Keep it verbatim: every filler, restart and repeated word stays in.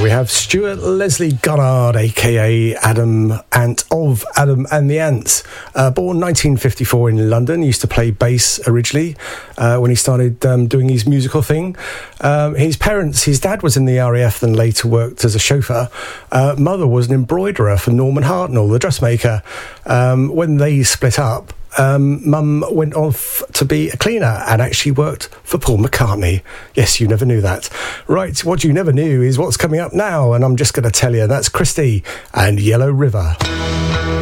we have Stuart Leslie Goddard, a k a. Adam Ant of Adam and the Ants. Uh, born nineteen fifty-four in London, used to play bass originally uh, when he started um, doing his musical thing. Um, his parents, his dad was in the R A F and later worked as a chauffeur. Uh, mother was an embroiderer for Norman Hartnell, the dressmaker. Um, when they split up, Um, Mum went off to be a cleaner and actually worked for Paul McCartney. Yes, you never knew that. Right, what you never knew is what's coming up now, and I'm just going to tell you, that's Christy and Yellow River.